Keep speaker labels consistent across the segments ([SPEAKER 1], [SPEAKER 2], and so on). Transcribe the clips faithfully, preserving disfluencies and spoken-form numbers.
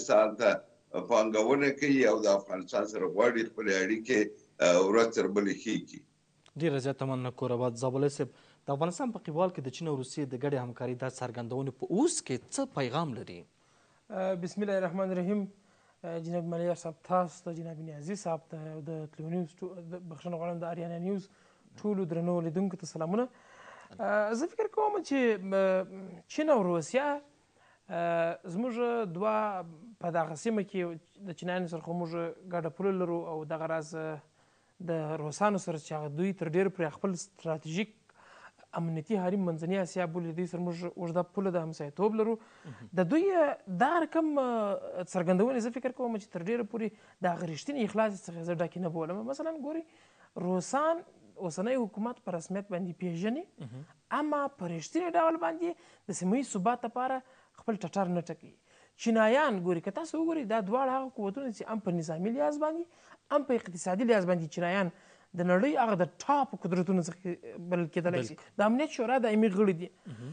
[SPEAKER 1] افغانستان ته پانګونه کوي او د افغانستان سره غواړي خپلې اړیکې ورځ تر بلې ښې کړي.
[SPEAKER 2] ډېره زیاته مننه کوربات زابلي صاحب. د افغانستان په قبال کې د چین او روسیې د ګډې همکارۍ دا څرګندونې په اوس کې څه پیغام لري؟
[SPEAKER 3] بسم الله الرحمن الرحیم. جناب ملیار صاحب، تاسو ته، جناب نیازي صاحب ته او د تلو نیوز بخښنه غواړم د اریانا نیوز ټولو درنو لیدونکو ته سلامونه. زه فکر کوم چې چین او روسیه زموږ دوه په دغه سیمه کې د چینایانو سره خو موږ ګډه پوله لرو او دغه راز د روسانو سره چې هغه دوی تر ډېره پرې خپل ستراتیژیک امنیتي حریم منځنۍ اسیا بولي، دوی سره موږ اوږده پوله د همسایه‌توب لرو. د دوی دغه رقم څرګندونې زه فکر کوم چې تر ډېره پورې د هغه رښتینې اخلاص څخه زه ډکې نه بولم. مثلا ګورئ، روسان اوسنی حکومت په رسمیت باندې پیژني، اما په رښتینې ډول باندې د سیمه ییز ثبات لپاره خپل ټټر نه ټکوي. چینایان ګوري، که تاسو وګورئ، دا دواړه هغه قوتونه چې هم په نظامي لحاظ باندې هم په اقتصادي لحاظ باندې چینایان د نړۍ هغه د ټاپ قدرتونو څخه بلل کېدلی شي. د امنیت شورا دایمي غړي دي.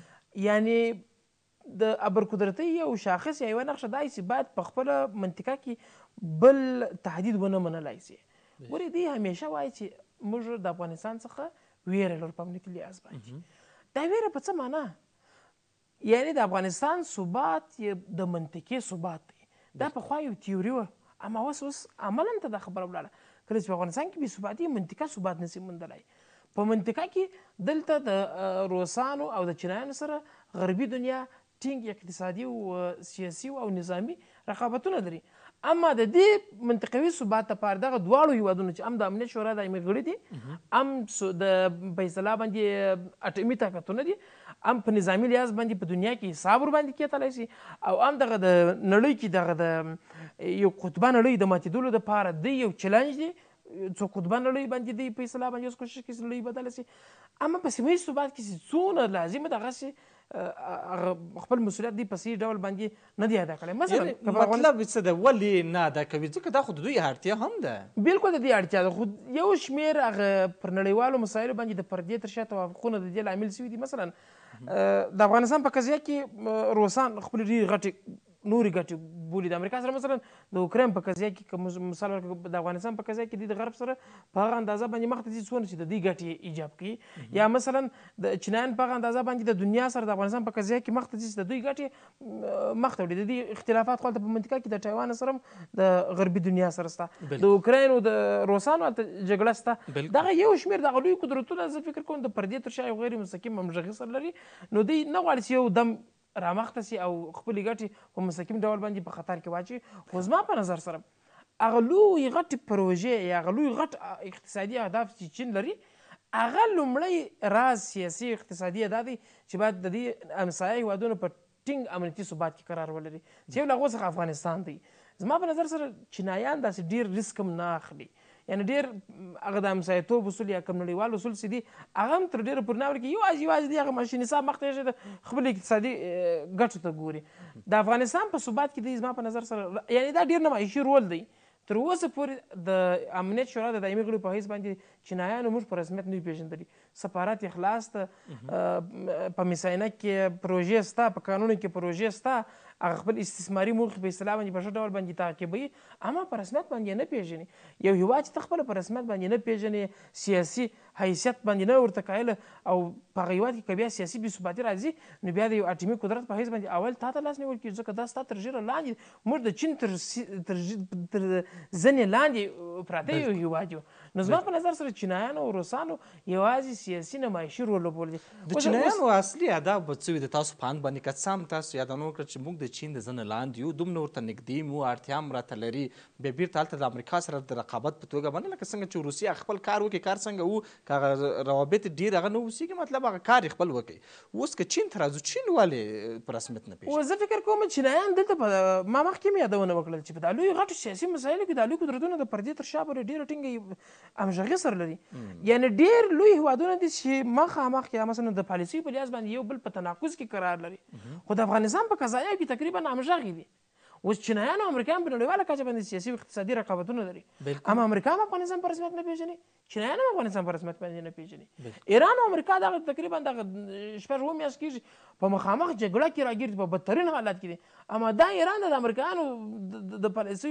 [SPEAKER 3] یعنې د ابرقدرتۍ یو شاخص یا یوه نقشه دا چې باید په خپله منطقه کې بل تهدید ونه منلی شي. ګورې، دوی همیشه وایي چې موږ د افغانستان څخه ویره لرو په امنیتي لحاظ باندې. دا ویره په څه معنا؟ یعنې د افغانستان ثبات د منطقې ثبات دی. دا پخوا یو تیوري وه، اما اوس اوس عملا ته دا خبره ولاړه. کله چې په افغانستان کې بې ثباتي، منطقه ثبات نشي موندلی. په منطقه کې دلته د روسانو او د چینایانو سره غربي دنیا ټینګ اقتصادي او سیاسي او نظامي رقابتونه لري. اما د دې منطقوي ثبات لپاره دغه دواړو هیوادونو چې هم د امنیت شورا دایمي غړي دي، هم د په اصطلاح باندې اټومي طاقتونه دي، هم په نظامي لحاظ باندې په دنیا کې حساب ورباندې کېدلی شي، او هم دغه د نړۍ کې دغه د یو قطبه نړۍ د ماتېدلو دپاره دی یو چلنج دی. څو قطبه نړۍ باندې دی په اصطلاح باندې اوس کوشش کوي چې نړۍ بدله شي. اما په سیمه ییز ثبات کې چې څونه لازمه دغسې خپل مسؤلیت دی په صحیح ډول باندې نه دی ادا کړی. مثلا
[SPEAKER 2] مطلب څه ده؟ ولې نه ادا کوي؟ ځکه دا خو د دوی اړتیا هم ده.
[SPEAKER 3] بالکل د دې اړتیا ده، خو یو شمېر هغه پر نړیوالو مسایلو باندې د پردې تر شا توافقونه د دې لامل شوي دي. مثلا د افغانستان په قضیه کې روسان خپلې ډېرې غټې نورې ګټې بولي د امریکا سره. مثلا د اوکراین په قضیه کې که مثال ورکړو، د افغانستان په قضیه کې دوی د غرب سره په هغه اندازه باندې مخ ته ځي څونه چې د دوی ګټې ایجاب کوي. یا مثلا د چینایان په هغه اندازه باندې د دنیا سره د افغانستان په قضیه کې مخ ته ځي چې د دوی ګټې مخ ته وړي. د دوی اختلافات خو هلته په منطقه کې د تایوان سره هم د غربي دنیا سره شته، د اوکراین او د روسانو هلته جګړه شته. دغه یو شمېر دغه لوی قدرتونه زه فکر کوم د پردې تر شا یو غیر مستقیم همغږي سره لري. نو دوی نه غواړي چې یو دم رامخته سي او خپلې ګټې په مستقیم ډول باندې په خطر کې واچوي. خو زما په نظر سره هغه لوی غټې پروژې یا هغه لوی غټ اقتصادي اهداف چې چین لري، هغه لومړی راز سیاسي اقتصادي ادا دی چې باید د دې همسایه هېوادونو په ټینګ امنیتي ثبات کې قرار ولري، چې یو له هغو څخه افغانستان دی. زما په نظر سره چینایان داسې ډېر ریسک هم نه اخلي. یعنې ډېر هغه د همسایه‌توب اصول یا کوم نړیوال اصول چې دي هغه هم تر ډېره پورې نه ورکوي. یوازې یوازې د هغه ماشین حساب مخ ته ایښی د خپلو اقتصادي ګټو ته ګوري. د افغانستان په ثبات کې دی زما په نظر سره یعنې دا ډېر نمایشي رول دی. تر اوسه پورې د امنیت شورا د دایمي غړو په حیث باندې چینایانو موږ په رسمیت نه وي پېژندلي. سفارت اخلاص ته په میساینه کې پروژې شته، په قانونو کې پروژې شته، هغه خپل استثماري موخې په اصطلاح باندې په ښه ډول باندې تعقیبوي، اما په رسمیت باندې یې نه پېژني. یو هېواد چې ته خپله په رسمیت باندې نه پېژنې، سیاسي حیثیت باندې نه ورته قایله، او په هغه هېواد کې که بیا سیاسي بې ثباتي راځي، نو بیا د یو اټومي قدرت په حیث باندې اول تا ته لاس نیول کېږي، ځکه دا ستا تر ژیره لاندې موږ د چین تر زنې لاندې پراته یو هېواد یو. نو زما په نظر سره چینایانو او روسانو یوازې سیاسي نمایشي رول لوبولی.
[SPEAKER 2] د چینایانو اصلي هدف به څه وي د تاسو په اند باندې؟ که څه هم تاسو یادونه وکړه چې موږ د چین د زنه لاندې یو، دومره ورته نږدې مو، اړتیا هم راته لري، بیا بیرته هلته د امریکا سره د رقابت په توګه باندې لکه څنګه چې روسیه خپل کار وکړي، کار څنګه وو، که هغه روابط ډېر هغه نه اوسېږي، مطلب هغه کار یې خپل وکړي. اوس که چین ته راځو، چین ولې په رسمیت نه پېژني؟
[SPEAKER 3] زه فکر کوم چینایان دلته په ما مخکې مې یادونه وکړل چې په دا لویو غټو سیاسي مسایلو کې دا لوی قدرتونه د پردې تر شا پورې ډېره ټینګه همغږي سره لري. یعنې ډېر لوی هېوادونه دي چې مخامخ یا مثلا د پالیسۍ په لحاظ باندې یو بل په تناقض کې قرار لري، خو د افغانستان په قضایاو کې تقریبا همغږي دي. اوس چینایان او امریکایان په نړیواله کچه باندې سیاسي او اقتصادي رقابتونه لري، اما امریکا هم افغانستان په رسمیت نه پېژني، چینایان هم افغانستان په رسمیت باندې نه پېژني. ایران او امریکا دغه تقریبا دغه شپږ اووه میاشتې کېږي په مخامخ جګړه کې راګیر دي، په بدترین حالت کې دي. اما دا ایران د امریکایانو د پالیسیو